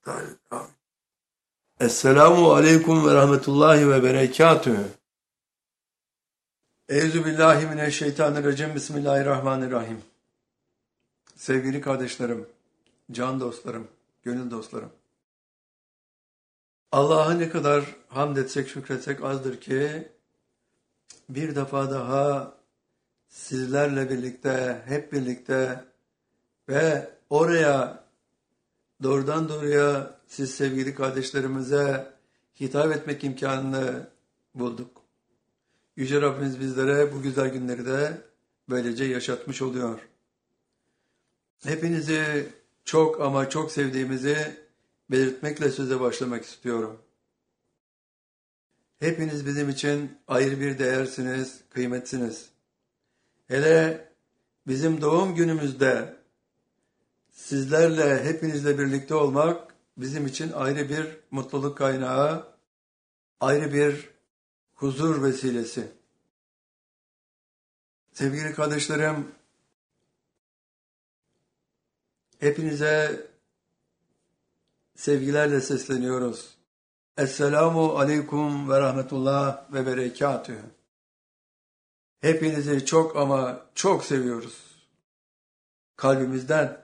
Esselamu aleyküm ve rahmetullahi ve berekatühü. Euzubillahimineşşeytanirracim. Bismillahirrahmanirrahim. Sevgili kardeşlerim, can dostlarım, gönül dostlarım. Allah'a ne kadar hamd etsek, şükretsek azdır ki bir defa daha sizlerle birlikte, hep birlikte ve oraya doğrudan doğruya siz sevgili kardeşlerimize hitap etmek imkanını bulduk. Yüce Rabbimiz bizlere bu güzel günleri de böylece yaşatmış oluyor. Hepinizi çok ama çok sevdiğimizi belirtmekle söze başlamak istiyorum. Hepiniz bizim için ayrı bir değersiniz, kıymetsiniz. Hele bizim doğum günümüzde sizlerle, hepinizle birlikte olmak bizim için ayrı bir mutluluk kaynağı, ayrı bir huzur vesilesi. Sevgili kardeşlerim, hepinize sevgilerle sesleniyoruz. Esselamu aleyküm ve rahmetullah ve berekatühü. Hepinizi çok ama çok seviyoruz. Kalbimizden.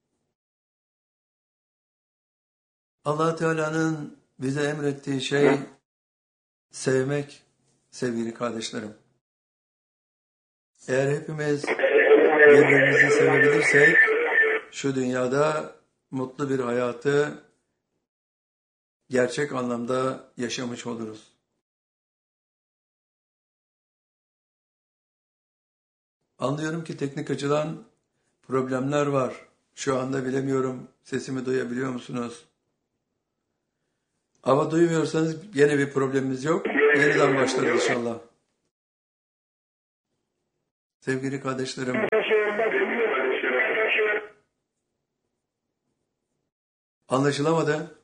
Allah Teala'nın bize emrettiği şey sevmek, sevgili kardeşlerim. Eğer hepimiz birbirimizi sevebilirsek şu dünyada mutlu bir hayatı gerçek anlamda yaşamış oluruz. Anlıyorum ki teknik açıdan problemler var. Şu anda bilemiyorum, sesimi duyabiliyor musunuz? Ama duymuyorsanız yine bir problemimiz yok. Yeniden başlarız inşallah. Sevgili kardeşlerim. Anlaşılamadı.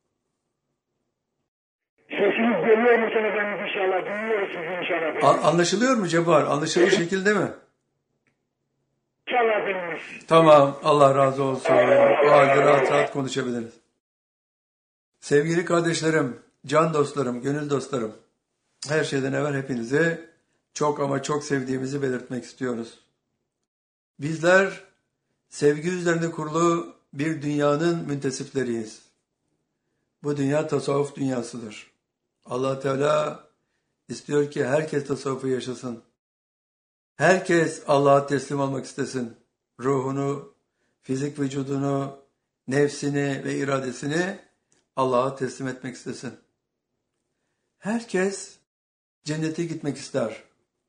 Sesiniz geliyor mu efendim inşallah? Duyuyoruz sizi inşallah. Anlaşılıyor mu Cebbar? Anlaşılır şekilde mi? İnşallah efendim. Tamam. Allah razı olsun. O halde rahat rahat konuşabiliriz. Sevgili kardeşlerim, can dostlarım, gönül dostlarım. Her şeyden evvel hepinizi çok ama çok sevdiğimizi belirtmek istiyoruz. Bizler sevgi üzerine kurulu bir dünyanın müntesipleriyiz. Bu dünya tasavvuf dünyasıdır. Allah Teala istiyor ki herkes tasavvufu yaşasın. Herkes Allah'a teslim olmak istesin. Ruhunu, fizik vücudunu, nefsini ve iradesini Allah'a teslim etmek istesin. Herkes cennete gitmek ister.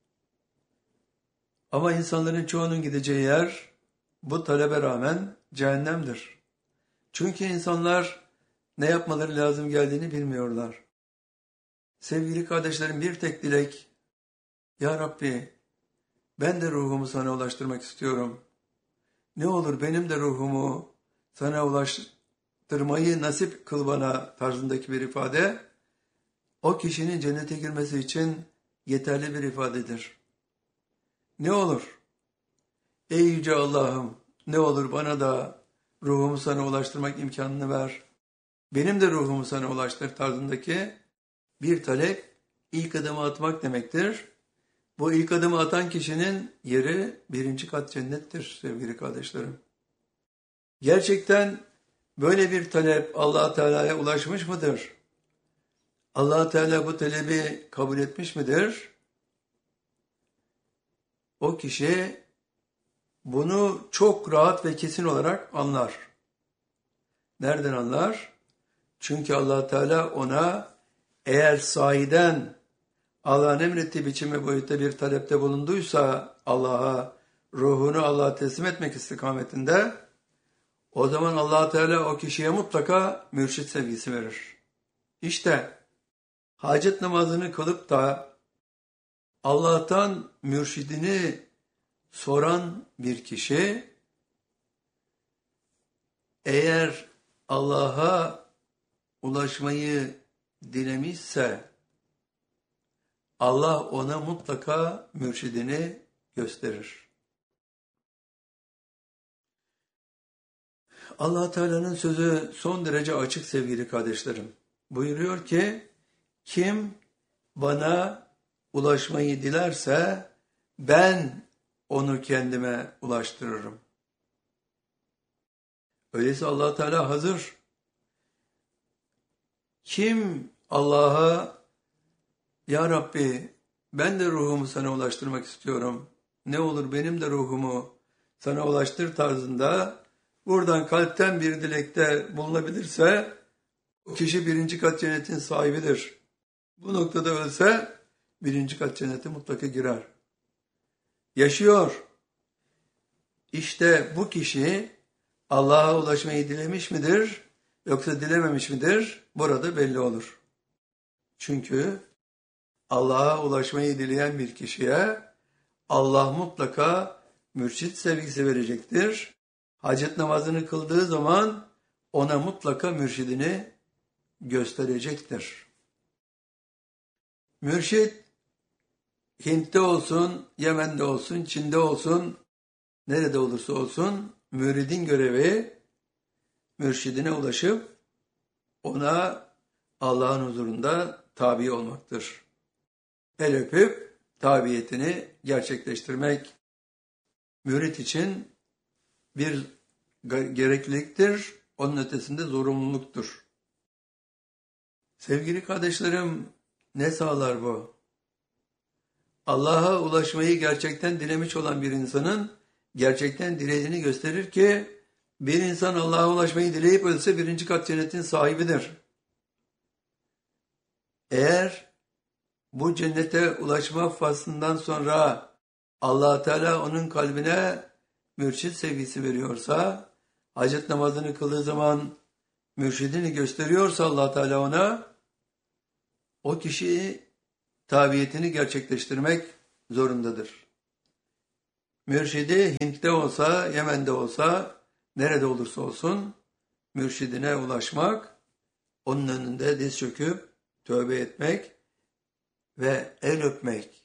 Ama insanların çoğunun gideceği yer bu talebe rağmen cehennemdir. Çünkü insanlar ne yapmaları lazım geldiğini bilmiyorlar. Sevgili kardeşlerim, bir tek dilek. Ya Rabbi, ben de ruhumu sana ulaştırmak istiyorum. Ne olur benim de ruhumu sana ulaştırmayı nasip kıl bana tarzındaki bir ifade, o kişinin cennete girmesi için yeterli bir ifadedir. Ne olur? Ey Yüce Allah'ım, ne olur bana da ruhumu sana ulaştırmak imkanını ver. Benim de ruhumu sana ulaştır tarzındaki bir talep ilk adımı atmak demektir. Bu ilk adımı atan kişinin yeri 1. kat cennettir sevgili kardeşlerim. Gerçekten böyle bir talep Allah Teala'ya ulaşmış mıdır? Allah Teala bu talebi kabul etmiş midir? O kişi bunu çok rahat ve kesin olarak anlar. Nereden anlar? Çünkü Allah Teala ona eğer sahiden Allah'ın emrettiği biçim boyutta bir talepte bulunduysa Allah'a, ruhunu Allah'a teslim etmek istikametinde, o zaman Allah Teala o kişiye mutlaka mürşit sevgisi verir. İşte hacet namazını kılıp da Allah'tan mürşidini soran bir kişi, eğer Allah'a ulaşmayı dilemişse, Allah ona mutlaka mürşidini gösterir. Allah Teala'nın sözü son derece açık sevgili kardeşlerim. Buyuruyor ki, kim bana ulaşmayı dilerse ben onu kendime ulaştırırım. Öyleyse Allah Teala hazır. Kim Allah'a, ya Rabbi ben de ruhumu sana ulaştırmak istiyorum, ne olur benim de ruhumu sana ulaştır tarzında buradan kalpten bir dilekte bulunabilirse o kişi 1. kat cennetin sahibidir. Bu noktada ölse 1. kat cennete mutlaka girer. Yaşıyor. İşte bu kişi Allah'a ulaşmayı dilemiş midir yoksa dilememiş midir? Burada belli olur. Çünkü Allah'a ulaşmayı dileyen bir kişiye Allah mutlaka mürşit sevgisi verecektir. Hacet namazını kıldığı zaman ona mutlaka mürşidini gösterecektir. Mürşit Hint'te olsun, Yemen'de olsun, Çin'de olsun, nerede olursa olsun müridin görevi mürşidine ulaşıp ona Allah'ın huzurunda tabi olmaktır. El öpüp tabiyetini gerçekleştirmek mürit için bir gerekliliktir, onun ötesinde zorunluluktur. Sevgili kardeşlerim, ne sağlar bu? Allah'a ulaşmayı gerçekten dilemiş olan bir insanın gerçekten dilediğini gösterir ki bir insan Allah'a ulaşmayı dileyip ölse 1. kat cennetin sahibidir. Eğer bu cennete ulaşma faslından sonra Allah Teala onun kalbine mürşid sevgisi veriyorsa, hacet namazını kıldığı zaman mürşidini gösteriyorsa Allah Teala ona, o kişi tabiyetini gerçekleştirmek zorundadır. Mürşidi Hint'te olsa, Yemen'de olsa, nerede olursa olsun mürşidine ulaşmak, onun önünde diz çöküp tövbe etmek ve el öpmek.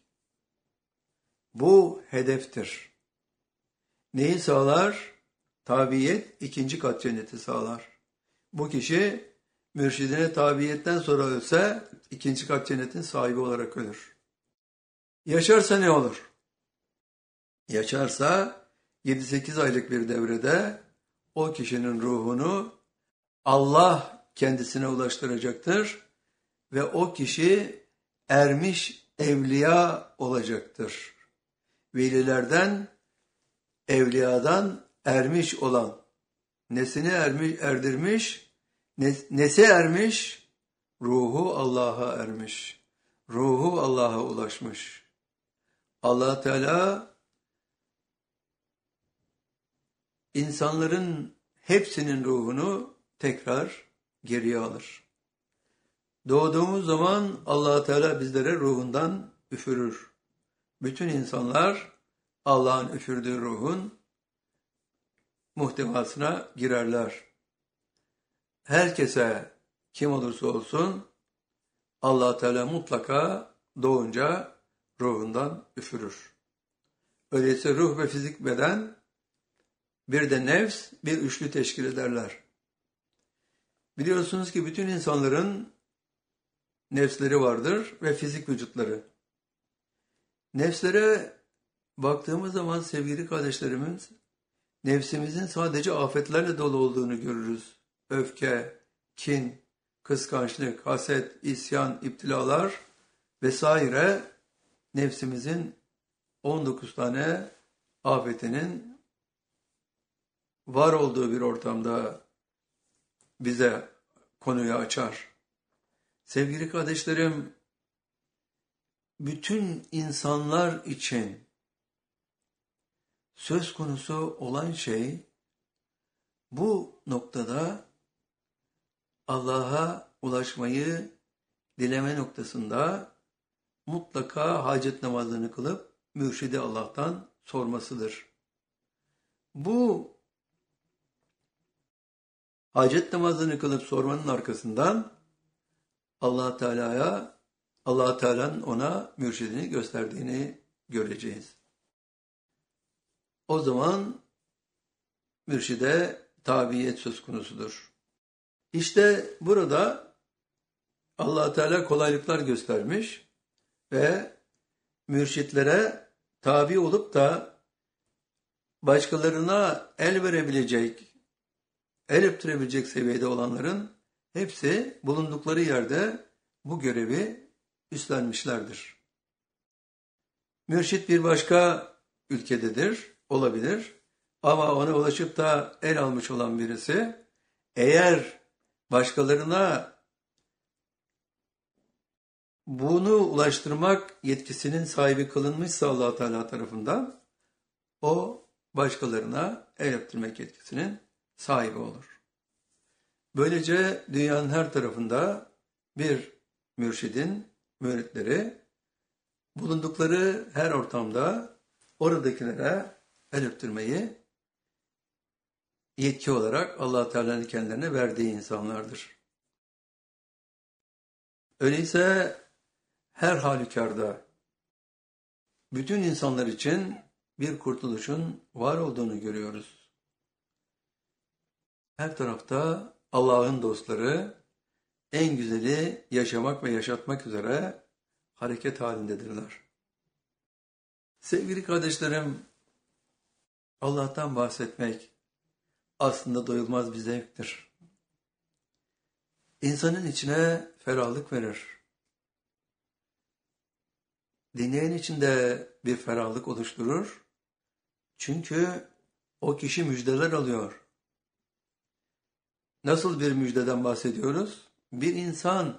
Bu hedeftir. Neyi sağlar? Tabiyet 2. kat cenneti sağlar. Bu kişi mürşidine tabiyetten sonra ölse 2. kat cennetin sahibi olarak ölür. Yaşarsa ne olur? Yaşarsa 7-8 aylık bir devrede o kişinin ruhunu Allah kendisine ulaştıracaktır ve o kişi ermiş evliya olacaktır. Velilerden, evliyadan ermiş olan, nesine erdirmiş, nesi ermiş? Ruhu Allah'a ermiş. Ruhu Allah'a ulaşmış. Allah Teala insanların hepsinin ruhunu tekrar geriye alır. Doğduğumuz zaman Allah Teala bizlere ruhundan üfürür. Bütün insanlar Allah'ın üfürdüğü ruhun muhtevasına girerler. Herkese kim olursa olsun Allah Teala mutlaka doğunca ruhundan üfürür. Öyleyse ruh ve fizik beden bir de nefs bir üçlü teşkil ederler. Biliyorsunuz ki bütün insanların nefsleri vardır ve fizik vücutları. Nefslere baktığımız zaman sevgili kardeşlerimiz, nefsimizin sadece afetlerle dolu olduğunu görürüz. Öfke, kin, kıskançlık, haset, isyan, iptilalar vesaire nefsimizin 19 tane afetinin var olduğu bir ortamda bize konuyu açar. Sevgili kardeşlerim, bütün insanlar için söz konusu olan şey bu noktada Allah'a ulaşmayı dileme noktasında mutlaka hacet namazını kılıp mürşidi Allah'tan sormasıdır. Bu hacet namazını kılıp sormanın arkasından Allah Teala'nın ona mürşidini gösterdiğini göreceğiz. O zaman mürşide tabiyet söz konusudur. İşte burada Allah Teala kolaylıklar göstermiş ve mürşitlere tabi olup da başkalarına el verebilecek, el öptürebilecek seviyede olanların hepsi bulundukları yerde bu görevi üstlenmişlerdir. Mürşit bir başka ülkededir, olabilir. Ama ona ulaşıp da el almış olan birisi, eğer başkalarına bunu ulaştırmak yetkisinin sahibi kılınmışsa Allah Teala tarafından, o başkalarına el öptürmek yetkisinin sahibi olur. Böylece dünyanın her tarafında bir mürşidin müritleri bulundukları her ortamda oradakilere el öptürmeyi yetki olarak Allah Teala'nın kendilerine verdiği insanlardır. Öyleyse her halükarda bütün insanlar için bir kurtuluşun var olduğunu görüyoruz. Her tarafta Allah'ın dostları en güzeli yaşamak ve yaşatmak üzere hareket halindedirler. Sevgili kardeşlerim, Allah'tan bahsetmek aslında doyulmaz bir zevktir. İnsanın içine ferahlık verir. Dinleyen içinde bir ferahlık oluşturur. Çünkü o kişi müjdeler alıyor. Nasıl bir müjdeden bahsediyoruz? Bir insan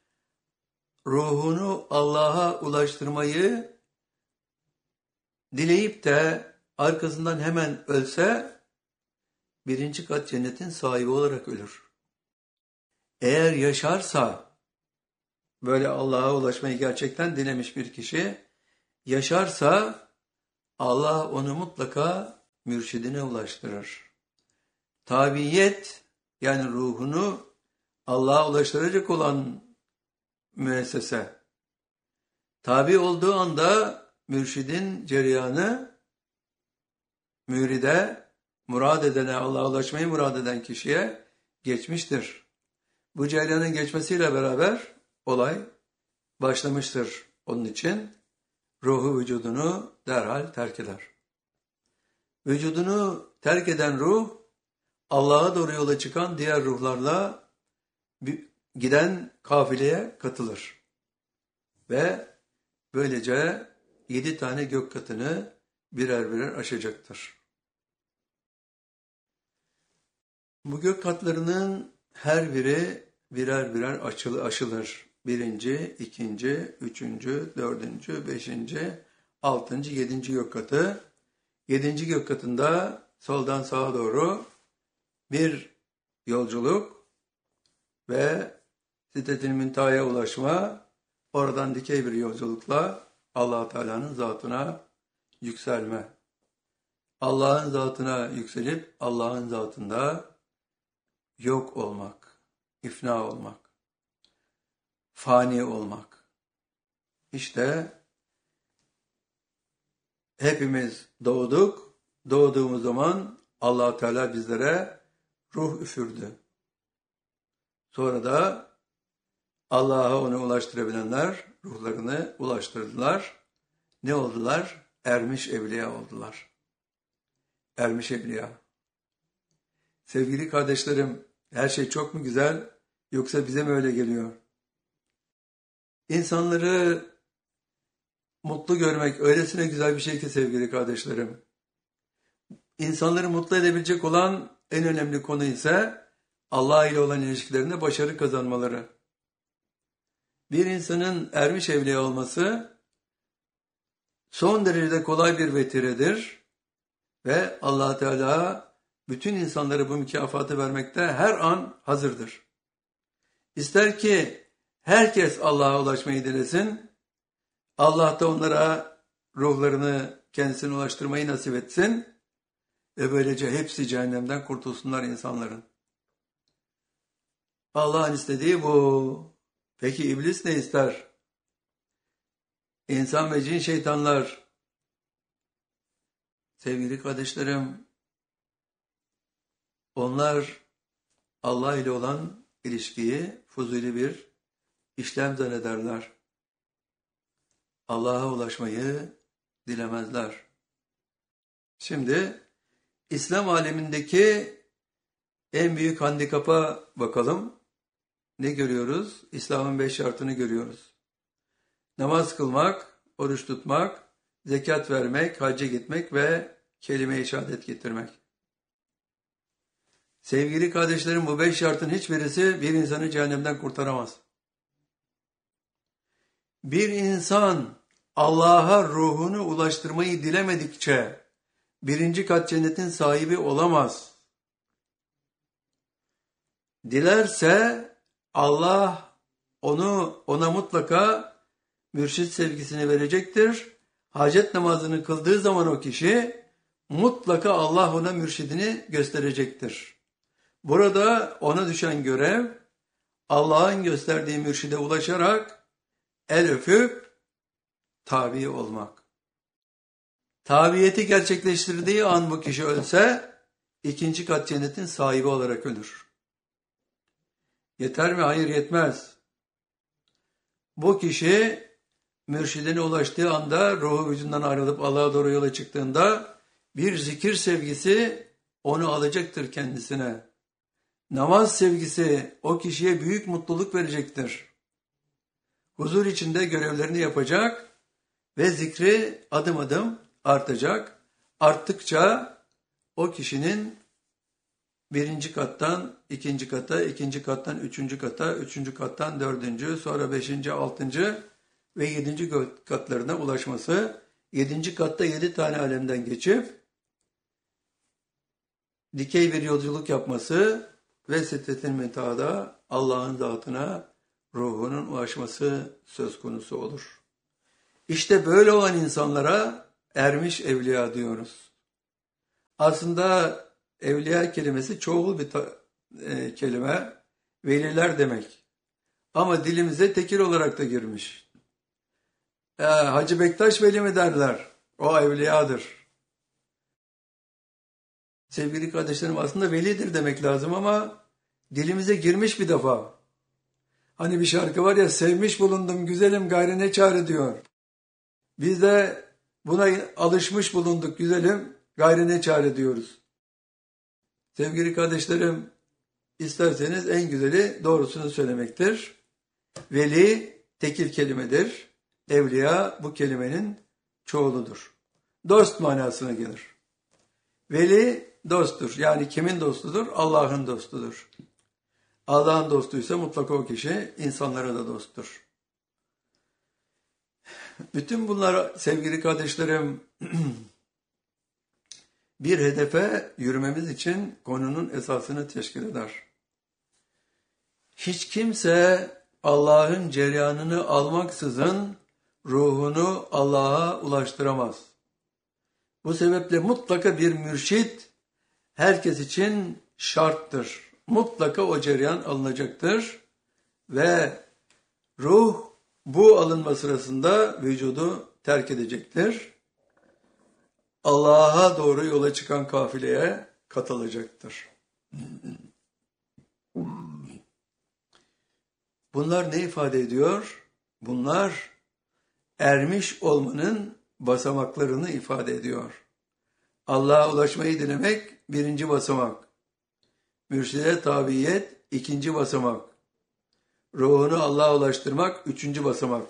ruhunu Allah'a ulaştırmayı dileyip de arkasından hemen ölse, 1. kat cennetin sahibi olarak ölür. Eğer yaşarsa, böyle Allah'a ulaşmayı gerçekten dilemiş bir kişi, yaşarsa Allah onu mutlaka mürşidine ulaştırır. Tabiyet, yani ruhunu Allah'a ulaştıracak olan müessese, tabi olduğu anda mürşidin cereyanı, müride, murad edene, Allah'a ulaşmayı murad eden kişiye geçmiştir. Bu cereyanın geçmesiyle beraber olay başlamıştır. Onun için ruhu vücudunu derhal terk eder. Vücudunu terk eden ruh, Allah'a doğru yola çıkan diğer ruhlarla giden kafileye katılır. Ve böylece 7 tane gök katını birer birer aşacaktır. Bu gök katlarının her biri birer birer aşılır. 1., 2., 3., 4., 5., 6., 7. gök katı. 7. gök katında soldan sağa doğru bir yolculuk ve Sidret-i Münteha'ya ulaşma, oradan dikey bir yolculukla Allah Teala'nın zatına yükselme. Allah'ın zatına yükselip Allah'ın zatında yok olmak, ifna olmak, fani olmak. İşte hepimiz doğduk. Doğduğumuz zaman Allah Teala bizlere ruh üfürdü. Sonra da Allah'a onu ulaştırabilenler ruhlarını ulaştırdılar. Ne oldular? Ermiş evliya oldular. Ermiş evliya. Sevgili kardeşlerim, her şey çok mu güzel, yoksa bize mi öyle geliyor? İnsanları mutlu görmek öylesine güzel bir şey ki sevgili kardeşlerim. İnsanları mutlu edebilecek olan en önemli konu ise Allah ile olan ilişkilerinde başarı kazanmaları. Bir insanın ermiş evliya olması son derecede kolay bir vetiredir ve Allah Teala bütün insanlara bu mükafatı vermekte her an hazırdır. İster ki herkes Allah'a ulaşmayı dilesin, Allah da onlara ruhlarını kendisine ulaştırmayı nasip etsin ve böylece hepsi cehennemden kurtulsunlar insanların. Allah'ın istediği bu. Peki iblis ne ister? İnsan ve cin şeytanlar, sevgili kardeşlerim, Onlar Allah ile olan ilişkiyi fuzuli bir işlem zannederler. Allah'a ulaşmayı dilemezler. Şimdi İslam alemindeki en büyük handikapa bakalım. Ne görüyoruz? İslam'ın 5 şartını görüyoruz. Namaz kılmak, oruç tutmak, zekat vermek, hacca gitmek ve kelime-i şehadet getirmek. Sevgili kardeşlerim, bu 5 şartın hiçbirisi bir insanı cehennemden kurtaramaz. Bir insan Allah'a ruhunu ulaştırmayı dilemedikçe 1. kat cennetin sahibi olamaz. Dilerse Allah ona mutlaka mürşit sevgisini verecektir. Hacet namazını kıldığı zaman o kişi mutlaka Allah ona mürşidini gösterecektir. Burada ona düşen görev Allah'ın gösterdiği mürşide ulaşarak el öpüp tabi olmak. Tabiyeti gerçekleştirdiği an bu kişi ölse 2. kat cennetin sahibi olarak ölür. Yeter mi? Hayır, yetmez. Bu kişi mürşidine ulaştığı anda, ruhu vücudundan ayrılıp Allah'a doğru yola çıktığında bir zikir sevgisi onu alacaktır kendisine. Namaz sevgisi o kişiye büyük mutluluk verecektir. Huzur içinde görevlerini yapacak ve zikri adım adım artacak. Arttıkça o kişinin 1. kattan 2. kata, 2. kattan 3. kata, 3. kattan 4. sonra 5. 6. ve 7. katlarına ulaşması, 7. katta 7 tane alemden geçip dikey bir yolculuk yapması ve Sidret-i Münteha'da Allah'ın zatına ruhunun ulaşması söz konusu olur. İşte böyle olan insanlara ermiş evliya diyoruz. Aslında evliya kelimesi çoğul bir kelime, veliler demek. Ama dilimize tekil olarak da girmiş. Hacı Bektaş veli mi derler? O evliyadır. Sevgili kardeşlerim, aslında velidir demek lazım ama dilimize girmiş bir defa. Hani bir şarkı var ya, sevmiş bulundum güzelim gayrı ne çare diyor. Biz de buna alışmış bulunduk güzelim gayrı ne çare diyoruz. Sevgili kardeşlerim, isterseniz en güzeli doğrusunu söylemektir. Veli tekil kelimedir. Evliya bu kelimenin çoğuludur. Dost manasına gelir. Veli dosttur. Yani kimin dostudur? Allah'ın dostudur. Allah'ın dostuysa mutlaka o kişi insanlara da dosttur. Bütün bunlar sevgili kardeşlerim bir hedefe yürümemiz için konunun esasını teşkil eder. Hiç kimse Allah'ın cereyanını almaksızın ruhunu Allah'a ulaştıramaz. Bu sebeple mutlaka bir mürşit herkes için şarttır. Mutlaka o cereyan alınacaktır ve ruh bu alınma sırasında vücudu terk edecektir. Allah'a doğru yola çıkan kafileye katılacaktır. Bunlar ne ifade ediyor? Bunlar ermiş olmanın basamaklarını ifade ediyor. Allah'a ulaşmayı dilemek 1. basamak. Mürşide tabiyet 2. basamak. Ruhunu Allah'a ulaştırmak 3. basamak.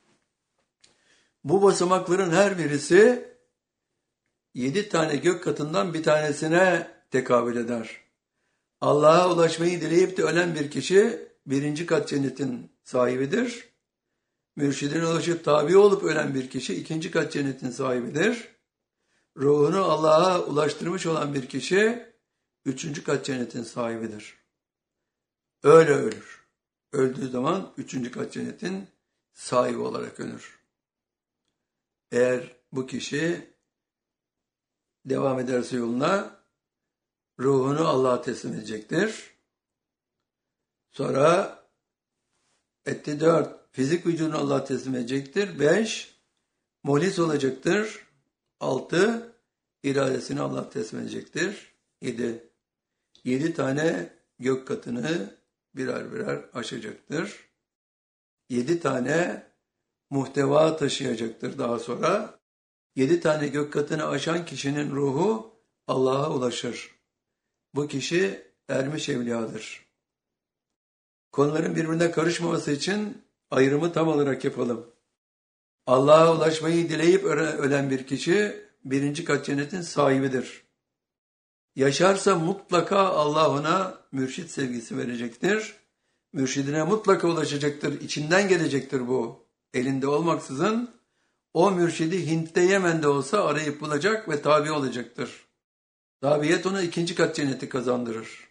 Bu basamakların her birisi 7 tane gök katından bir tanesine tekabül eder. Allah'a ulaşmayı dileyip de ölen bir kişi 1. kat cennetin sahibidir. Mürşidine ulaşıp tabi olup ölen bir kişi 2. kat cennetin sahibidir. Ruhunu Allah'a ulaştırmış olan bir kişi 3. kat cennetin sahibidir. Öyle ölür. Öldüğü zaman 3. kat cennetin sahibi olarak ölür. Eğer bu kişi devam ederse yoluna ruhunu Allah'a teslim edecektir. Sonra etti 4. Fizik vücudunu Allah'a teslim edecektir. 5. Muhlis olacaktır. 6. İradesini Allah'a teslim edecektir. 7. 7 tane gök katını birer birer aşacaktır. 7 tane muhteva taşıyacaktır daha sonra. 7 tane gök katını aşan kişinin ruhu Allah'a ulaşır. Bu kişi ermiş evliyadır. Konuların birbirine karışmaması için ayrımı tam olarak yapalım. Allah'a ulaşmayı dileyip ölen bir kişi 1. kat cennetin sahibidir. Yaşarsa mutlaka Allah ona mürşit sevgisi verecektir. Mürşidine mutlaka ulaşacaktır. İçinden gelecektir bu. Elinde olmaksızın o mürşidi Hint'te, Yemen'de olsa arayıp bulacak ve tabi olacaktır. Tabiyet ona 2. kat cenneti kazandırır.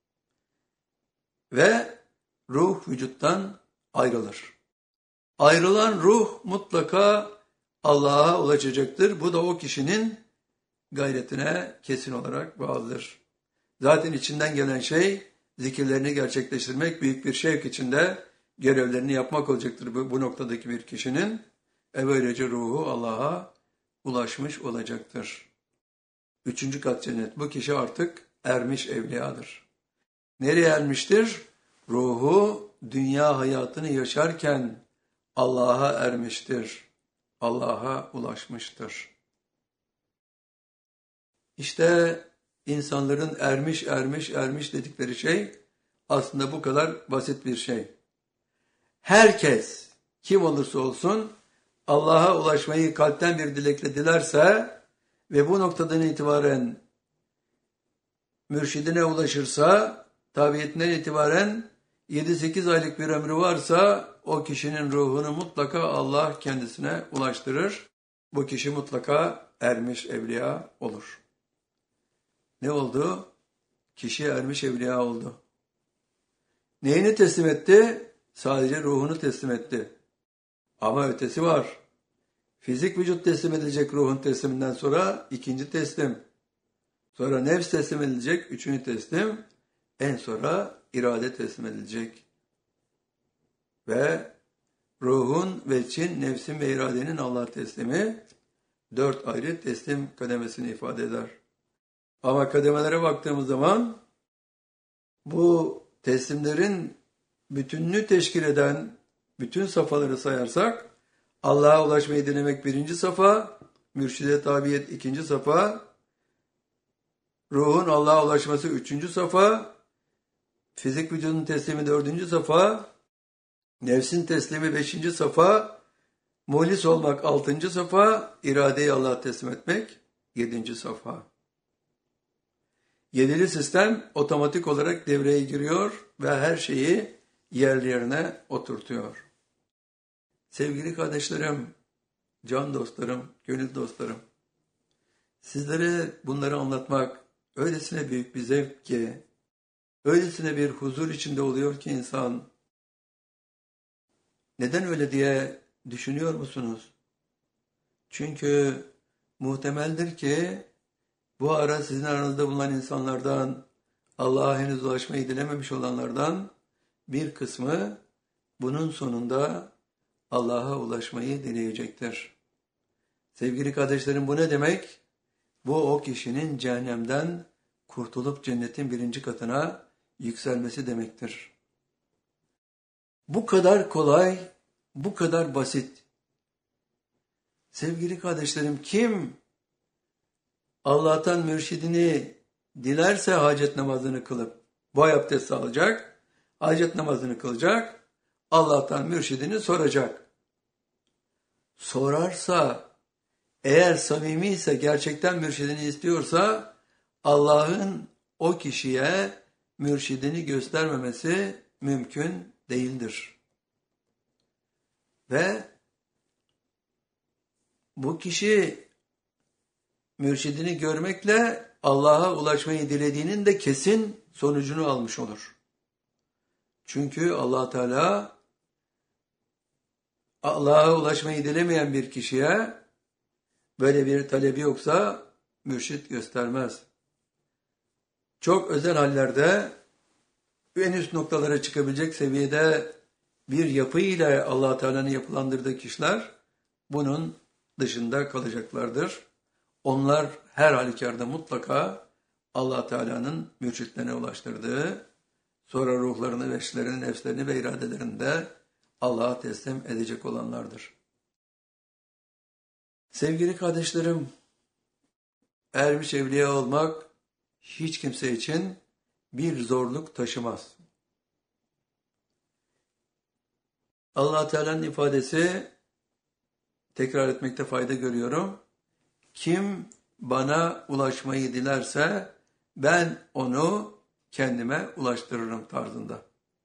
Ve ruh vücuttan ayrılır. Ayrılan ruh mutlaka Allah'a ulaşacaktır. Bu da o kişinin gayretine kesin olarak bağlıdır. Zaten içinden gelen şey zikirlerini gerçekleştirmek, büyük bir şevk içinde görevlerini yapmak olacaktır bu noktadaki bir kişinin. Böylece ruhu Allah'a ulaşmış olacaktır. 3. kat cennet. Bu kişi artık ermiş evliyadır. Nereye ermiştir? Ruhu dünya hayatını yaşarken Allah'a ermiştir. Allah'a ulaşmıştır. İşte insanların ermiş dedikleri şey aslında bu kadar basit bir şey. Herkes kim olursa olsun Allah'a ulaşmayı kalpten bir dilekle dilerse ve bu noktadan itibaren mürşidine ulaşırsa, tabiyetinden itibaren 7-8 aylık bir ömrü varsa o kişinin ruhunu mutlaka Allah kendisine ulaştırır. Bu kişi mutlaka ermiş evliya olur. Ne oldu? Kişi ermiş evliya oldu. Neyini teslim etti? Sadece ruhunu teslim etti. Ama ötesi var. Fizik vücut teslim edilecek ruhun tesliminden sonra 2. teslim. Sonra nefs teslim edilecek 3. teslim. En sonra irade teslim edilecek. Ve ruhun ve için, nefsin ve iradenin Allah teslimi 4 ayrı teslim kademesini ifade eder. Ama kademelere baktığımız zaman bu teslimlerin bütününü teşkil eden bütün safhaları sayarsak Allah'a ulaşmayı dilemek 1. safa, mürşide tabiyet 2. safa, ruhun Allah'a ulaşması 3. safa, fizik vücudun teslimi 4. safa, nefsin teslimi 5. safa, muhlis olmak 6. safa, iradeyi Allah'a teslim etmek 7. safa. 7'li sistem otomatik olarak devreye giriyor ve her şeyi yerlerine oturtuyor. Sevgili kardeşlerim, can dostlarım, gönül dostlarım, sizlere bunları anlatmak öylesine büyük bir zevk ki, öylesine bir huzur içinde oluyor ki insan. Neden öyle diye düşünüyor musunuz? Çünkü muhtemeldir ki bu ara sizin aranızda bulunan insanlardan, Allah'a henüz ulaşmayı dilememiş olanlardan bir kısmı bunun sonunda Allah'a ulaşmayı dileyecektir. Sevgili kardeşlerim, bu ne demek? Bu o kişinin cehennemden kurtulup cennetin 1. katına yükselmesi demektir. Bu kadar kolay, bu kadar basit. Sevgili kardeşlerim, kim Allah'tan mürşidini dilerse hacet namazını kılıp boy abdesti alacak, hacet namazını kılacak, Allah'tan mürşidini soracak. Sorarsa, eğer samimi ise, gerçekten mürşidini istiyorsa, Allah'ın o kişiye mürşidini göstermemesi mümkün değildir. Ve bu kişi mürşidini görmekle Allah'a ulaşmayı dilediğinin de kesin sonucunu almış olur. Çünkü Allah Teala Allah'a ulaşmayı dilemeyen bir kişiye böyle bir talebi yoksa mürşit göstermez. Çok özel hallerde en üst noktalara çıkabilecek seviyede bir yapı ile Allah Teala'nın yapılandırdığı kişiler bunun dışında kalacaklardır. Onlar her halükarda mutlaka Allah Teala'nın mürşitlerine ulaştırdığı, sonra ruhlarını, veçlerini, nefslerini ve iradelerini de Allah'a teslim edecek olanlardır. Sevgili kardeşlerim, ermiş evliya olmak hiç kimse için bir zorluk taşımaz. Allah Teala'nın ifadesi, tekrar etmekte fayda görüyorum. Kim bana ulaşmayı dilerse ben onu kendime ulaştırırım tarzında.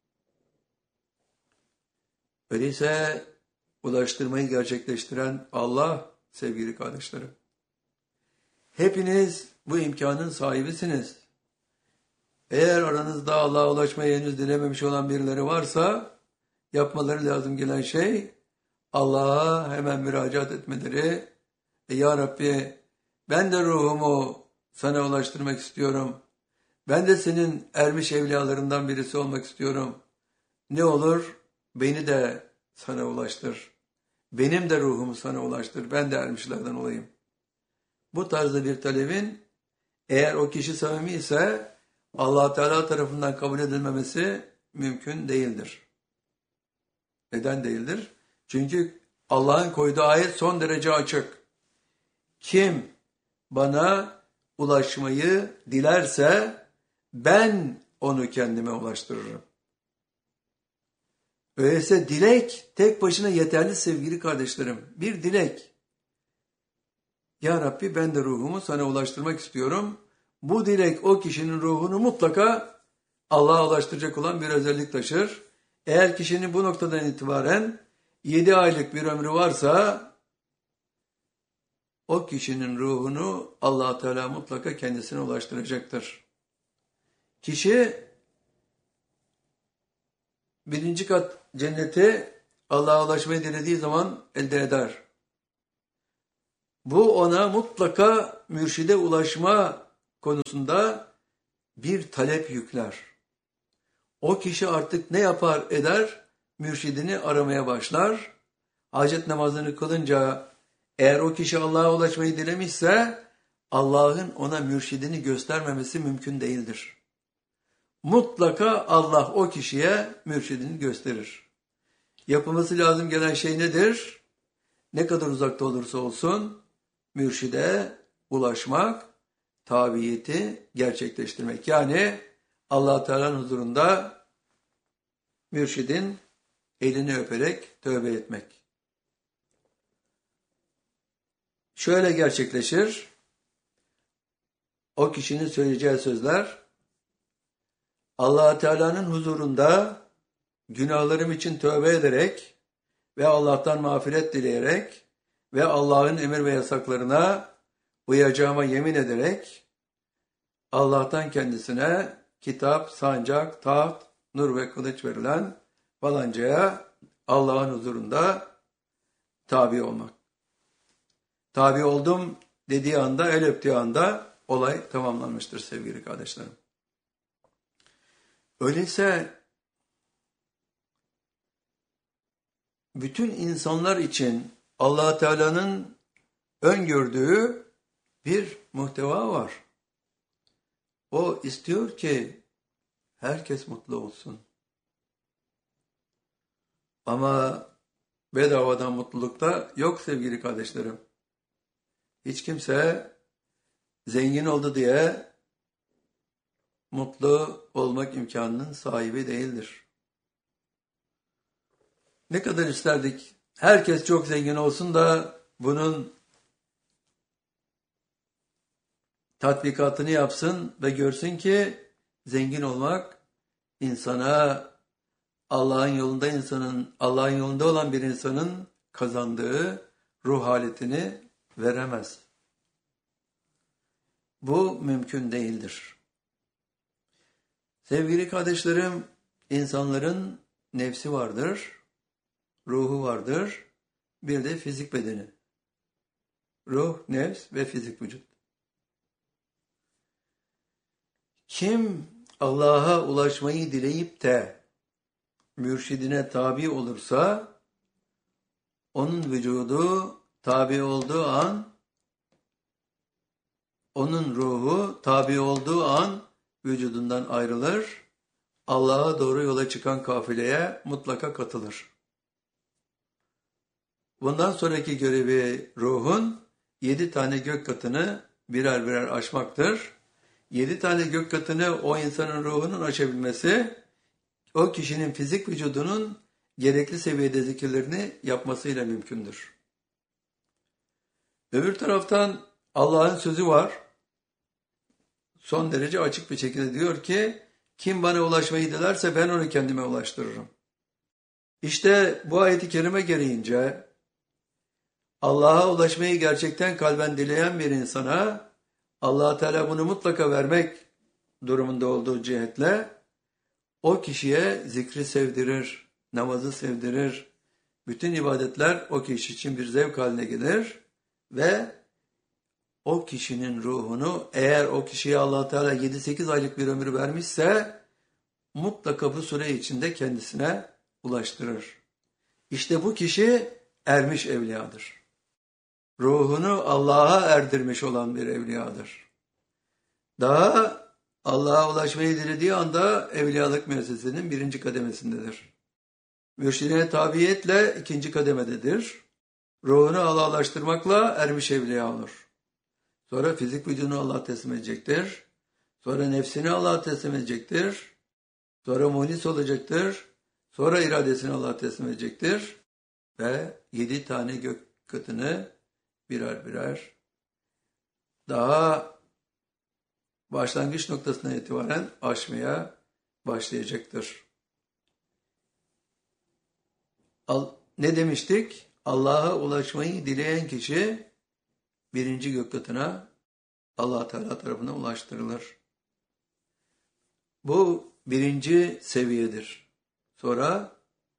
Öyleyse ulaştırmayı gerçekleştiren Allah sevgili kardeşlerim. Hepiniz bu imkanın sahibisiniz. Eğer aranızda Allah'a ulaşmayı henüz dilememiş olan birileri varsa yapmaları lazım gelen şey Allah'a hemen müracaat etmeleri. Ya Rabbi, ben de ruhumu sana ulaştırmak istiyorum. Ben de senin ermiş evliyalarından birisi olmak istiyorum. Ne olur beni de sana ulaştır. Benim de ruhumu sana ulaştır. Ben de ermişlerden olayım. Bu tarzda bir talebin eğer o kişi samimi ise Allah Teala tarafından kabul edilmemesi mümkün değildir. Neden değildir? Çünkü Allah'ın koyduğu ayet son derece açık. Kim bana ulaşmayı dilerse ben onu kendime ulaştırırım. Öyleyse dilek tek başına yeterli sevgili kardeşlerim. Bir dilek. Ya Rabbi, ben de ruhumu sana ulaştırmak istiyorum. Bu dilek o kişinin ruhunu mutlaka Allah'a ulaştıracak olan bir özellik taşır. Eğer kişinin bu noktadan itibaren 7 aylık bir ömrü varsa o kişinin ruhunu Allah Teala mutlaka kendisine ulaştıracaktır. Kişi 1. kat cenneti Allah'a ulaşmayı dilediği zaman elde eder. Bu ona mutlaka mürşide ulaşma konusunda bir talep yükler. O kişi artık ne yapar eder? Mürşidini aramaya başlar. Hacet namazını kılınca eğer o kişi Allah'a ulaşmayı dilemişse Allah'ın ona mürşidini göstermemesi mümkün değildir. Mutlaka Allah o kişiye mürşidini gösterir. Yapılması lazım gelen şey nedir? Ne kadar uzakta olursa olsun mürşide ulaşmak, tabiyeti gerçekleştirmek. Yani Allah Teala'nın huzurunda mürşidin elini öperek tövbe etmek. Şöyle gerçekleşir. O kişinin söyleyeceği sözler Allah Teala'nın huzurunda günahlarım için tövbe ederek ve Allah'tan mağfiret dileyerek ve Allah'ın emir ve yasaklarına uyacağıma yemin ederek Allah'tan kendisine kitap, sancak, taht, nur ve kılıç verilen falancaya Allah'ın huzurunda tabi olmak. Tabi oldum dediği anda, el öptüğü anda olay tamamlanmıştır sevgili kardeşlerim. Öyleyse bütün insanlar için Allah Teala'nın öngördüğü bir muhteva var. O istiyor ki herkes mutlu olsun. Ama bedavadan mutluluk da yok sevgili kardeşlerim. Hiç kimse zengin oldu diye mutlu olmak imkanının sahibi değildir. Ne kadar isterdik herkes çok zengin olsun da bunun tatbikatını yapsın ve görsün ki zengin olmak insana Allah'ın yolunda olan bir insanın kazandığı ruh haletini veremez. Bu mümkün değildir. Sevgili kardeşlerim, insanların nefsi vardır, ruhu vardır, bir de fizik bedeni. Ruh, nefs ve fizik vücut. Kim Allah'a ulaşmayı dileyip de mürşidine tabi olursa, onun vücudu tabi olduğu an onun ruhu tabi olduğu an vücudundan ayrılır, Allah'a doğru yola çıkan kafileye mutlaka katılır. Bundan sonraki görevi ruhun 7 tane gök katını birer birer aşmaktır. 7 tane gök katını o insanın ruhunun aşabilmesi, o kişinin fizik vücudunun gerekli seviyede zikirlerini yapmasıyla mümkündür. Öbür taraftan Allah'ın sözü var. Son derece açık bir şekilde diyor ki, kim bana ulaşmayı dilerse ben onu kendime ulaştırırım. İşte bu ayet-i kerime gereğince Allah'a ulaşmayı gerçekten kalben dileyen bir insana Allah Teala bunu mutlaka vermek durumunda olduğu cihetle o kişiye zikri sevdirir, namazı sevdirir. Bütün ibadetler o kişi için bir zevk haline gelir ve o kişinin ruhunu, eğer o kişiye Allah Teala 7-8 aylık bir ömür vermişse mutlaka bu süre içinde kendisine ulaştırır. İşte bu kişi ermiş evliyadır. Ruhunu Allah'a erdirmiş olan bir evliyadır. Daha Allah'a ulaşmayı dilediği anda evliyalık müessesesinin 1. kademesindedir. Mürşidine tabiiyetle 2. kademededir. Ruhunu Allah'laştırmakla ermiş evliya olur. Sonra fizik vücudunu Allah'a teslim edecektir. Sonra nefsini Allah'a teslim edecektir. Sonra muhlis olacaktır. Sonra iradesini Allah'a teslim edecektir. Ve 7 tane gök katını birer birer daha başlangıç noktasından itibaren aşmaya başlayacaktır. Ne demiştik? Allah'a ulaşmayı dileyen kişi 1. gök katına Allah Teala tarafından ulaştırılır. Bu 1. seviyedir. Sonra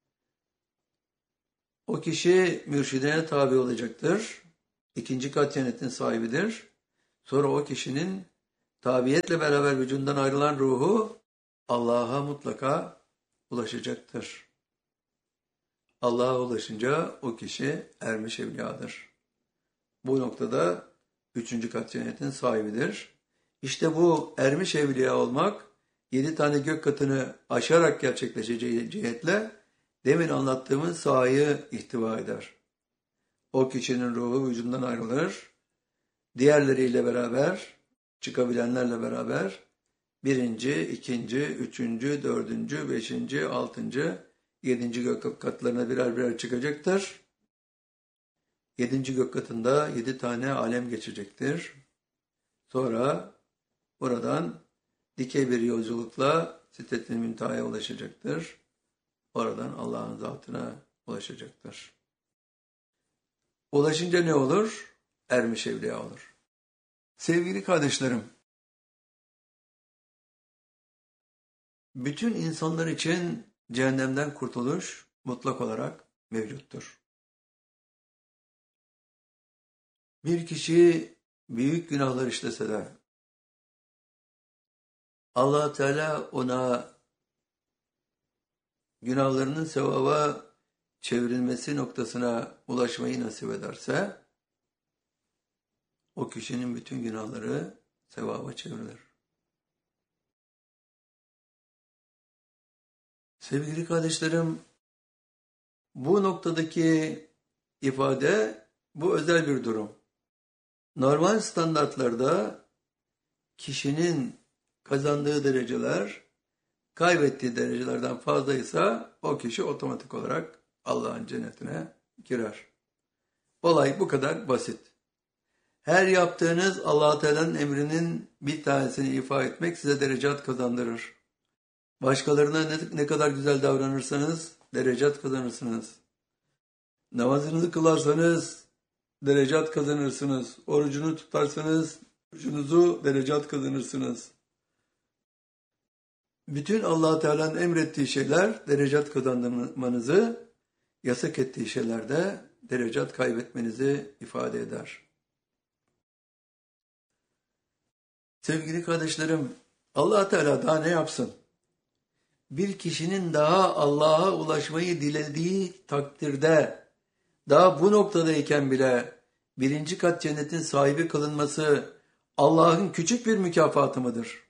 o kişi mürşidine tabi olacaktır. 2. kat cennetin sahibidir. Sonra o kişinin tabiyetle beraber vücudundan ayrılan ruhu Allah'a mutlaka ulaşacaktır. Allah'a ulaşınca o kişi ermiş evliyadır. Bu noktada 3. kat cennetin sahibidir. İşte bu ermiş evliya olmak 7 tane gök katını aşarak gerçekleşeceği cihetle demin anlattığımız sahayı ihtiva eder. O kişinin ruhu vücudundan ayrılır. Diğerleriyle beraber, çıkabilenlerle beraber 1., 2., 3., 4., 5., 6., 7. gök katlarına birer birer çıkacaktır. 7. gök katında 7 tane alem geçecektir. Sonra oradan dikey bir yolculukla Sidret-i Münteha'ya ulaşacaktır. Oradan Allah'ın zatına ulaşacaktır. Ulaşınca ne olur? Ermiş evliya olur. Sevgili kardeşlerim, bütün insanlar için cehennemden kurtuluş mutlak olarak mevcuttur. Bir kişi büyük günahlar işlese de Allah Teala ona günahlarının sevaba çevrilmesi noktasına ulaşmayı nasip ederse o kişinin bütün günahları sevaba çevrilir. Sevgili kardeşlerim, bu noktadaki ifade, bu özel bir durum. Normal standartlarda kişinin kazandığı dereceler kaybettiği derecelerden fazlaysa o kişi otomatik olarak Allah'ın cennetine girer. Olay bu kadar basit. Her yaptığınız Allah Teala'nın emrinin bir tanesini ifa etmek size derecat kazandırır. Başkalarına ne kadar güzel davranırsanız derecat kazanırsınız. Namazınızı kılarsanız derecat kazanırsınız. Orucunu tutarsanız orucunuzu derecat kazanırsınız. Bütün Allah Teala'nın emrettiği şeyler derecat kazanmanızı, yasak ettiği şeylerde derecat kaybetmenizi ifade eder. Sevgili kardeşlerim, Allah Teala daha ne yapsın? Bir kişinin daha Allah'a ulaşmayı dilediği takdirde, daha bu noktadayken bile 1. kat cennetin sahibi kılınması, Allah'ın küçük bir mükafatı mıdır?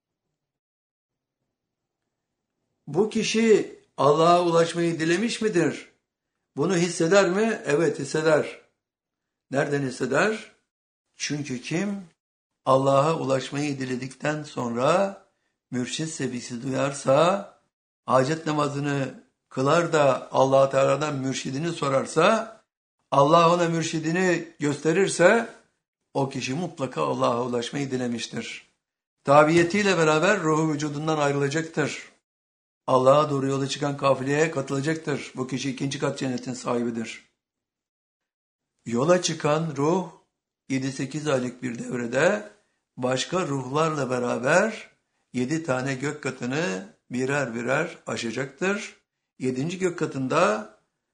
Bu kişi Allah'a ulaşmayı dilemiş midir? Bunu hisseder mi? Evet, hisseder. Nereden hisseder? Çünkü kim Allah'a ulaşmayı diledikten sonra mürşid sevgisi duyarsa, hacet namazını kılar da Allah Teala'dan mürşidini sorarsa, Allah ona mürşidini gösterirse, o kişi mutlaka Allah'a ulaşmayı dilemiştir. Tabiyetiyle beraber ruhu vücudundan ayrılacaktır. Allah'a doğru yola çıkan kafileye katılacaktır. Bu kişi 2. kat cennetin sahibidir. Yola çıkan ruh 7-8 aylık bir devrede başka ruhlarla beraber 7 tane gök katını birer birer aşacaktır. 7. gök katında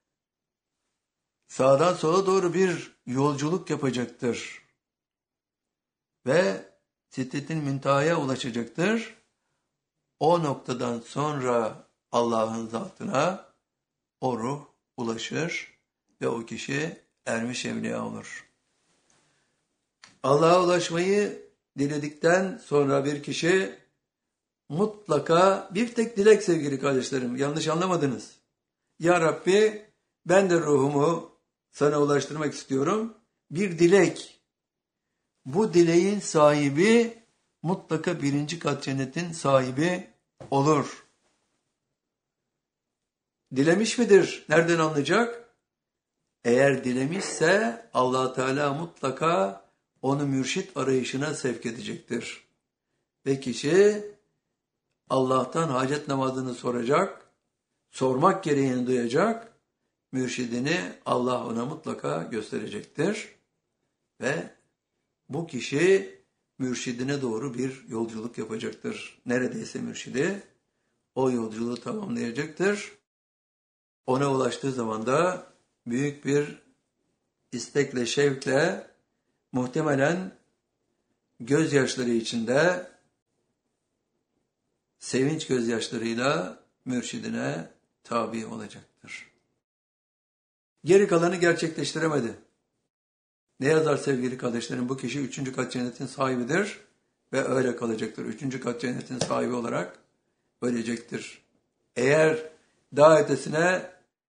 sağdan sola doğru bir yolculuk yapacaktır. Ve Sidretil Münteha'ya ulaşacaktır. O noktadan sonra Allah'ın zatına o ruh ulaşır ve o kişi ermiş evliya olur. Allah'a ulaşmayı diledikten sonra bir kişi mutlaka bir tek dilek sevgili kardeşlerim, yanlış anlamadınız. Ya Rabbi, ben de ruhumu sana ulaştırmak istiyorum. Bir dilek. Bu dileğin sahibi mutlaka 1. kat cennetin sahibi olur. Dilemiş midir? Nereden anlayacak? Eğer dilemişse Allah Teala mutlaka onu mürşit arayışına sevk edecektir. Ve kişi Allah'tan hacet namazını soracak, sormak gereğini duyacak, mürşidini Allah ona mutlaka gösterecektir. Ve bu kişi mürşidine doğru bir yolculuk yapacaktır. Neredeyse mürşidi o yolculuğu tamamlayacaktır. Ona ulaştığı zaman da büyük bir istekle, şevkle, muhtemelen gözyaşları içinde, sevinç gözyaşlarıyla mürşidine tabi olacaktır. Geri kalanı gerçekleştiremedi. Ne yazar sevgili kardeşlerim? Bu kişi 3. kat cennetin sahibidir ve öyle kalacaktır. 3. kat cennetin sahibi olarak ölecektir. Eğer daha ötesine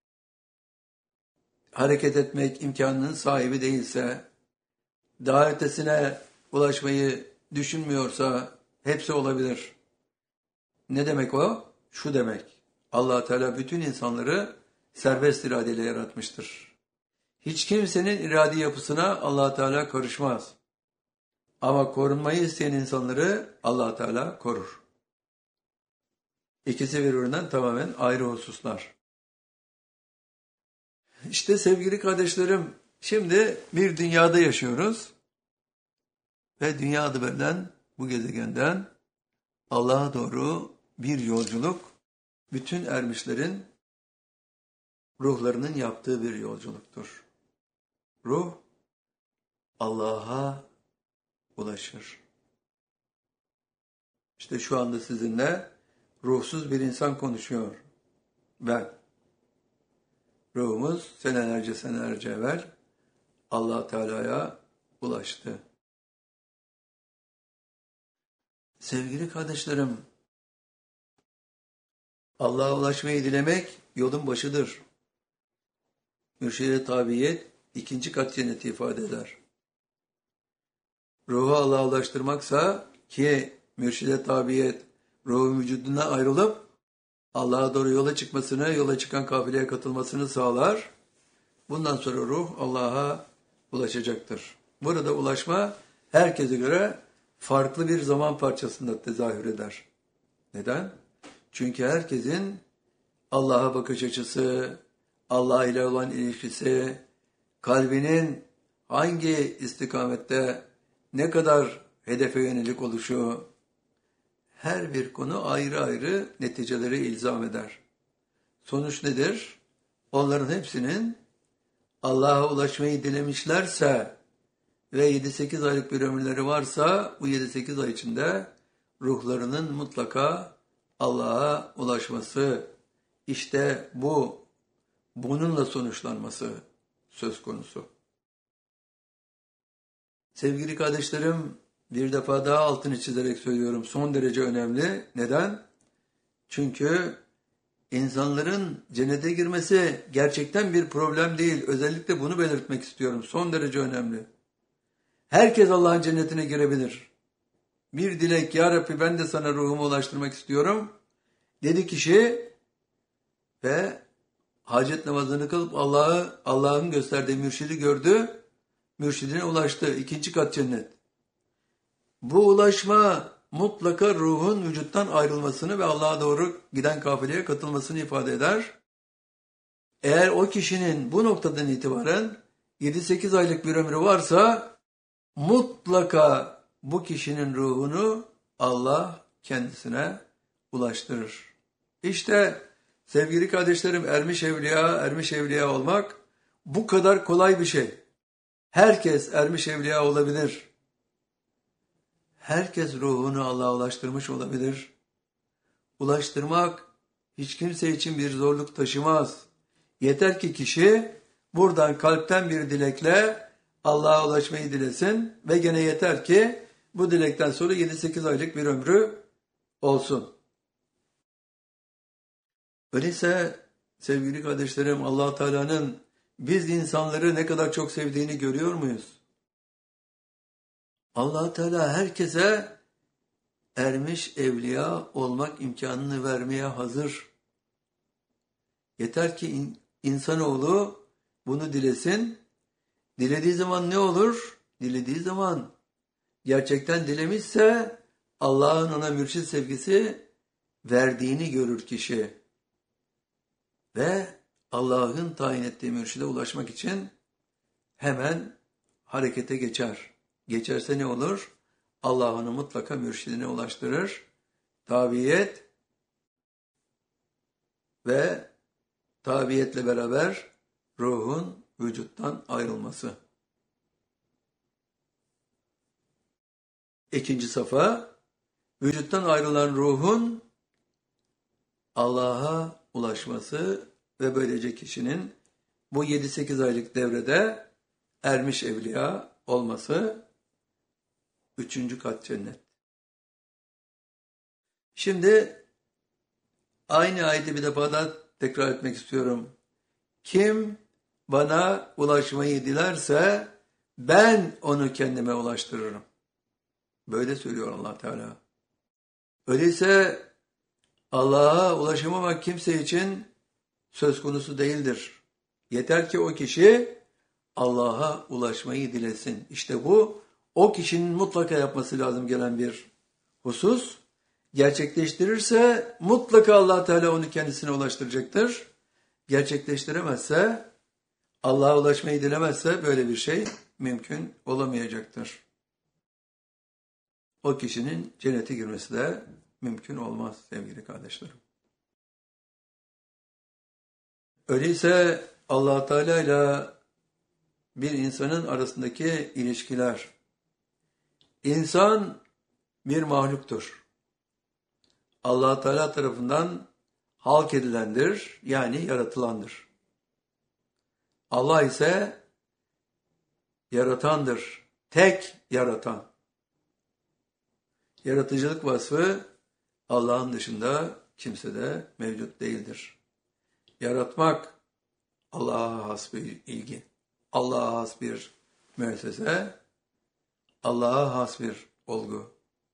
hareket etmek imkanının sahibi değilse, daha ötesine ulaşmayı düşünmüyorsa hepsi olabilir. Ne demek o? Şu demek. Allah Teala bütün insanları serbest iradeyle yaratmıştır. Hiç kimsenin iradi yapısına Allah Teala karışmaz. Ama korunmayı isteyen insanları Allah Teala korur. İkisi birbirinden tamamen ayrı hususlar. İşte sevgili kardeşlerim, şimdi bir dünyada yaşıyoruz ve dünya adı verilen bu gezegenden Allah'a doğru bir yolculuk, bütün ermişlerin ruhlarının yaptığı bir yolculuktur. Ruh Allah'a ulaşır. İşte şu anda sizinle ruhsuz bir insan konuşuyor. Ben. Ruhumuz senelerce evvel Allah Teala'ya ulaştı. Sevgili kardeşlerim, Allah'a ulaşmayı dilemek yolun başıdır. Mürşide tabiyet 2. kat cenneti ifade eder. Ruhu Allah'a ulaştırmaksa ki mürşide tabiyet ruhun vücuduna ayrılıp Allah'a doğru yola çıkmasını, yola çıkan kafileye katılmasını sağlar. Bundan sonra ruh Allah'a ulaşacaktır. Burada ulaşma herkese göre farklı bir zaman parçasında tezahür eder. Neden? Çünkü herkesin Allah'a bakış açısı, Allah ile olan ilişkisi, kalbinin hangi istikamette ne kadar hedefe yönelik oluşu, her bir konu ayrı ayrı neticeleri ilzam eder. Sonuç nedir? Onların hepsinin Allah'a ulaşmayı dilemişlerse ve 7-8 aylık bir ömürleri varsa bu 7-8 ay içinde ruhlarının mutlaka Allah'a ulaşması, işte bununla sonuçlanması söz konusu. Sevgili kardeşlerim, Bir defa daha altını çizerek söylüyorum. Son derece önemli. Neden? Çünkü insanların cennete girmesi gerçekten bir problem değil. Özellikle bunu belirtmek istiyorum. Son derece önemli. Herkes Allah'ın cennetine girebilir. Bir dilek, ya Rabbi ben de sana ruhumu ulaştırmak istiyorum dedi kişi ve hacet namazını kılıp Allah'ın gösterdiği mürşidi gördü. Mürşidine ulaştı. 2. kat cennet. Bu ulaşma mutlaka ruhun vücuttan ayrılmasını ve Allah'a doğru giden kafileye katılmasını ifade eder. Eğer o kişinin bu noktadan itibaren 7-8 aylık bir ömrü varsa mutlaka bu kişinin ruhunu Allah kendisine ulaştırır. İşte sevgili kardeşlerim, ermiş evliya olmak bu kadar kolay bir şey. Herkes ermiş evliya olabilir. Herkes ruhunu Allah'a ulaştırmış olabilir. Ulaştırmak hiç kimse için bir zorluk taşımaz. Yeter ki kişi buradan kalpten bir dilekle Allah'a ulaşmayı dilesin ve gene yeter ki bu dilekten sonra 7-8 aylık bir ömrü olsun. Öyleyse sevgili kardeşlerim, Allah Teala'nın biz insanları ne kadar çok sevdiğini görüyor muyuz? Allah Teala herkese ermiş evliya olmak imkanını vermeye hazır. Yeter ki insanoğlu bunu dilesin. Dilediği zaman ne olur? Dilediği zaman gerçekten dilemişse Allah'ın ona mürşid sevgisi verdiğini görür kişi. Ve Allah'ın tayin ettiği mürşide ulaşmak için hemen harekete geçer. Geçerse ne olur? Allah onu mutlaka mürşidine ulaştırır. Tabiyet ve tabiyetle beraber ruhun vücuttan ayrılması. 2. safa, vücuttan ayrılan ruhun Allah'a ulaşması ve böylece kişinin bu 7-8 aylık devrede ermiş evliya olması. 3. kat cennet. Şimdi aynı ayeti bir defa daha tekrar etmek istiyorum. Kim bana ulaşmayı dilerse ben onu kendime ulaştırırım. Böyle söylüyor Allah Teala. Öyleyse Allah'a ulaşamamak kimse için söz konusu değildir. Yeter ki o kişi Allah'a ulaşmayı dilesin. İşte bu o kişinin mutlaka yapması lazım gelen bir husus. Gerçekleştirirse mutlaka Allah Teala onu kendisine ulaştıracaktır. Gerçekleştiremezse, Allah'a ulaşmayı dilemezse böyle bir şey mümkün olamayacaktır. O kişinin cennete girmesi de mümkün olmaz sevgili kardeşlerim. Öyleyse Allah Teala ile bir insanın arasındaki ilişkiler. İnsan bir mahluktur. Allah Teala tarafından halk edilendir, yani yaratılandır. Allah ise yaratandır, tek yaratan. Yaratıcılık vasfı Allah'ın dışında kimsede mevcut değildir. Yaratmak Allah'a has bir ilgi, Allah'a has bir müessese, Allah'a has bir olgu.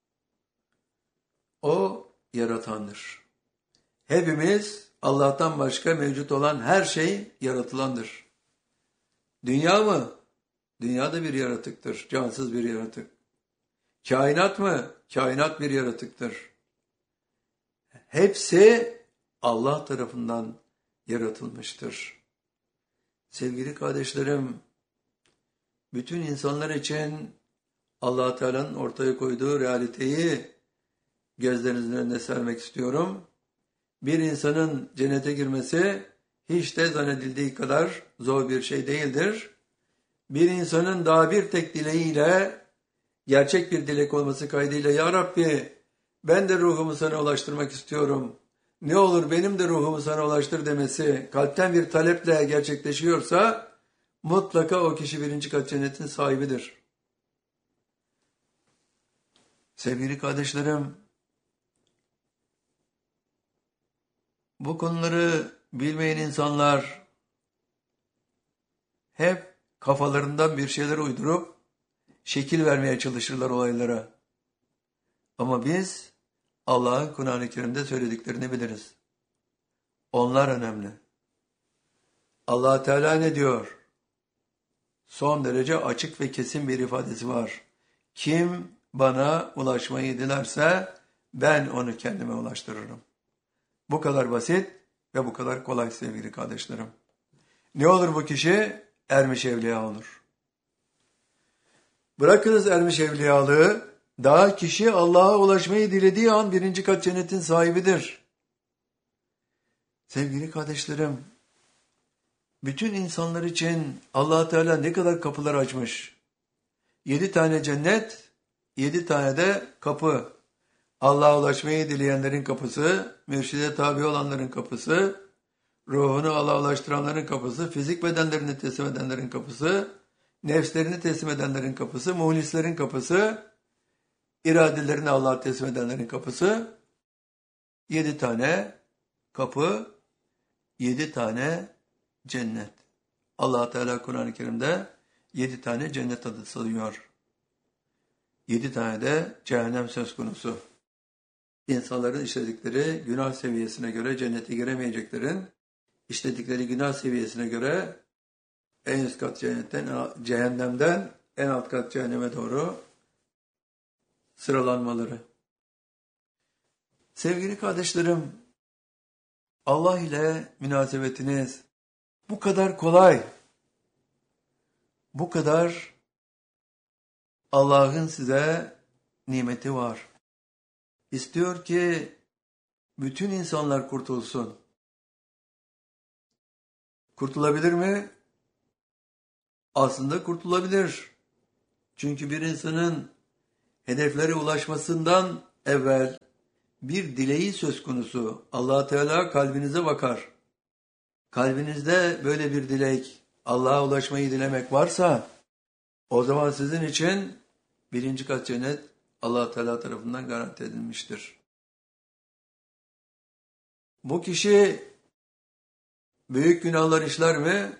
O yaratandır. Hepimiz Allah'tan başka mevcut olan her şey yaratılandır. Dünya mı? Dünya da bir yaratıktır, cansız bir yaratık. Kainat mı? Kainat bir yaratıktır. Hepsi Allah tarafından yaratılmıştır. Sevgili kardeşlerim, bütün insanlar için Allah Teala'nın ortaya koyduğu realiteyi gözlerinizin önüne sermek istiyorum. Bir insanın cennete girmesi hiç de zannedildiği kadar zor bir şey değildir. Bir insanın daha bir tek dileğiyle, gerçek bir dilek olması kaydıyla, ya Rabbi ben de ruhumu sana ulaştırmak istiyorum, ne olur benim de ruhumu sana ulaştır demesi kalpten bir taleple gerçekleşiyorsa mutlaka o kişi 1. kat cennetin sahibidir. Sevgili kardeşlerim, bu konuları bilmeyen insanlar hep kafalarından bir şeyler uydurup şekil vermeye çalışırlar olaylara. Ama biz Allah'ın Kur'an-ı Kerim'de söylediklerini biliriz. Onlar önemli. Allah Teala ne diyor? Son derece açık ve kesin bir ifadesi var. Kim bana ulaşmayı dilerse ben onu kendime ulaştırırım. Bu kadar basit ve bu kadar kolay sevgili kardeşlerim. Ne olur bu kişi? Ermiş evliya olur. Bırakınız ermiş evliyalığı, daha kişi Allah'a ulaşmayı dilediği an 1. kat cennetin sahibidir. Sevgili kardeşlerim, bütün insanlar için Allah Teala ne kadar kapılar açmış. 7 tane cennet, 7 tane de kapı. Allah'a ulaşmayı dileyenlerin kapısı, mürşide tabi olanların kapısı, ruhunu Allah'a ulaştıranların kapısı, fizik bedenlerini teslim edenlerin kapısı, nefslerini teslim edenlerin kapısı, muhlislerin kapısı, iradelerini Allah'a teslim edenlerin kapısı. 7 tane kapı, 7 tane cennet. Allah Teala Kur'an-ı Kerim'de 7 tane cennet adı sayıyor. 7 tane de cehennem söz konusu. İnsanların işledikleri günah seviyesine göre cennete giremeyeceklerin, işledikleri günah seviyesine göre en üst kat cehennemden en alt kat cehenneme doğru sıralanmaları. Sevgili kardeşlerim, Allah ile münasebetiniz bu kadar kolay, bu kadar Allah'ın size nimeti var. İstiyor ki bütün insanlar kurtulsun. Kurtulabilir mi? Aslında kurtulabilir. Çünkü bir insanın hedeflere ulaşmasından evvel bir dileği söz konusu. Allah Teala kalbinize bakar. Kalbinizde böyle bir dilek, Allah'a ulaşmayı dilemek varsa, o zaman sizin için 1. kat cennet Allah Teala tarafından garanti edilmiştir. Bu kişi büyük günahlar işler mi?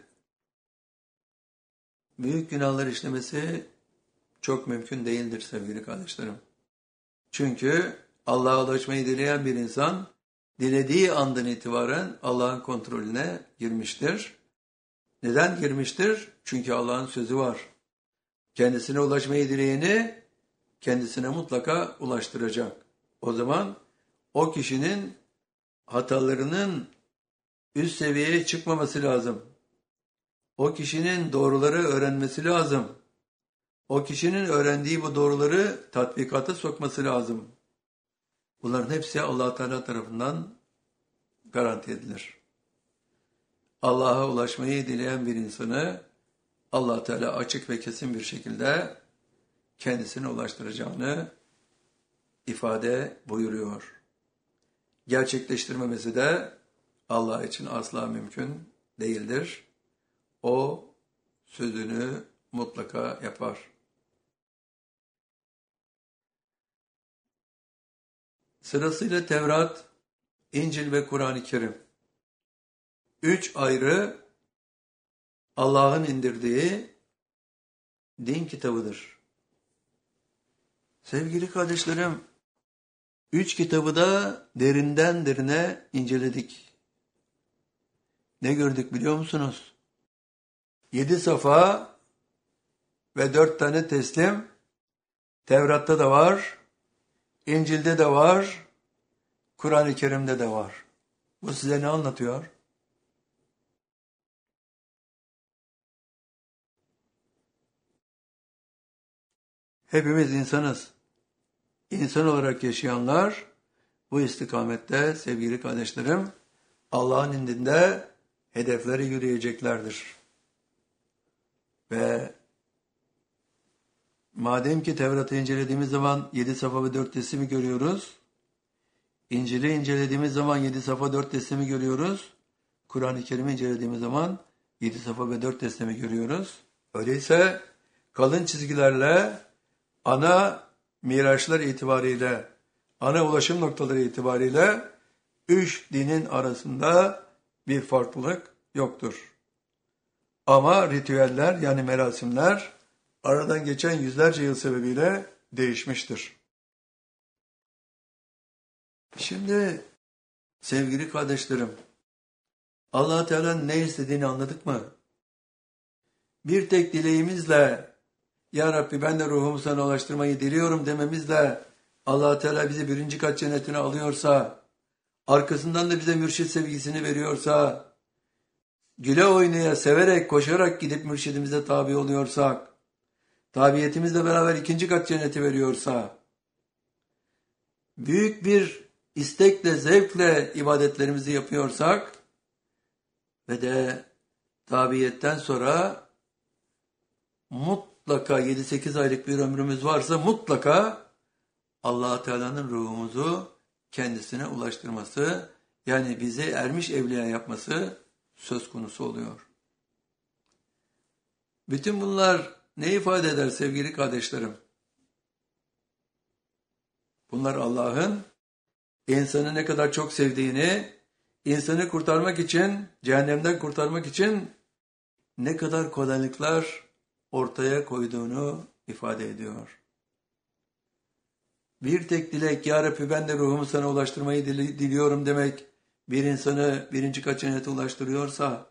Büyük günahlar işlemesi çok mümkün değildir sevgili kardeşlerim. Çünkü Allah'a ulaşmayı dileyen bir insan, dilediği andan itibaren Allah'ın kontrolüne girmiştir. Neden girmiştir? Çünkü Allah'ın sözü var. Kendisine ulaşmayı dileyeni kendisine mutlaka ulaştıracak. O zaman o kişinin hatalarının üst seviyeye çıkmaması lazım. O kişinin doğruları öğrenmesi lazım. O kişinin öğrendiği bu doğruları tatbikata sokması lazım. Bunların hepsi Allah Teala tarafından garanti edilir. Allah'a ulaşmayı dileyen bir insanı Allah Teala açık ve kesin bir şekilde kendisine ulaştıracağını ifade buyuruyor. Gerçekleştirmemesi de Allah için asla mümkün değildir. O sözünü mutlaka yapar. Sırasıyla Tevrat, İncil ve Kur'an-ı Kerim. 3 ayrı Allah'ın indirdiği din kitabıdır. Sevgili kardeşlerim, 3 kitabı da derinden derine inceledik. Ne gördük biliyor musunuz? 7 safa ve 4 tane teslim Tevrat'ta da var, İncil'de de var, Kur'an-ı Kerim'de de var. Bu size ne anlatıyor? Hepimiz insanız. İnsan olarak yaşayanlar bu istikamette sevgili kardeşlerim Allah'ın indinde hedefleri yürüyeceklerdir. Ve madem ki Tevrat'ı incelediğimiz zaman 7 safa ve 4 teslimi görüyoruz, İncil'i incelediğimiz zaman 7 safa 4 teslimi görüyoruz, Kur'an-ı Kerim'i incelediğimiz zaman 7 safa ve 4 teslimi görüyoruz. Öyleyse kalın çizgilerle ana miraçlar itibariyle, ana ulaşım noktaları itibariyle 3 dinin arasında bir farklılık yoktur. Ama ritüeller yani merasimler aradan geçen yüzlerce yıl sebebiyle değişmiştir. Şimdi sevgili kardeşlerim, Allah Teala'nın ne istediğini anladık mı? Bir tek dileğimizle, Ya Rabbi ben de ruhumu sana ulaştırmayı diliyorum dememizle Allah Teala bizi 1. kat cennetine alıyorsa, arkasından da bize mürşit sevgisini veriyorsa, güle oynaya, severek, koşarak gidip mürşidimize tabi oluyorsak, tabiyetimizle beraber 2. kat cenneti veriyorsa, büyük bir istekle, zevkle ibadetlerimizi yapıyorsak ve de tabiyetten sonra mutlaka 7-8 aylık bir ömrümüz varsa mutlaka Allah Teala'nın ruhumuzu kendisine ulaştırması, yani bizi ermiş evliya yapması söz konusu oluyor. Bütün bunlar ne ifade eder sevgili kardeşlerim? Bunlar Allah'ın insanı ne kadar çok sevdiğini, insanı kurtarmak için, cehennemden kurtarmak için ne kadar kolaylıklar ortaya koyduğunu ifade ediyor. Bir tek dilek, Ya Rabbi ben de ruhumu sana ulaştırmayı diliyorum demek, bir insanı 1. kat cennete ulaştırıyorsa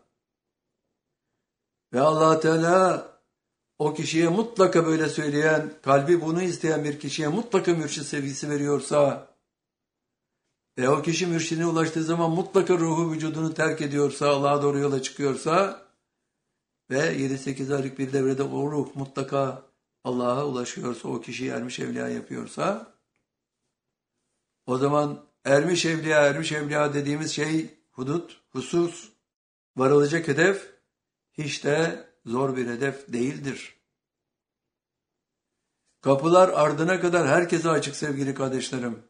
ve Allah Teala o kişiye mutlaka böyle söyleyen, kalbi bunu isteyen bir kişiye mutlaka mürşid sevgisi veriyorsa ve o kişi mürşidine ulaştığı zaman mutlaka ruhu vücudunu terk ediyorsa, Allah'a doğru yola çıkıyorsa ve 7-8 aylık bir devrede o ruh mutlaka Allah'a ulaşıyorsa, o kişiyi ermiş evliya yapıyorsa, o zaman ermiş evliya dediğimiz şey hudut, husus, varılacak hedef hiç de zor bir hedef değildir. Kapılar ardına kadar herkese açık sevgili kardeşlerim.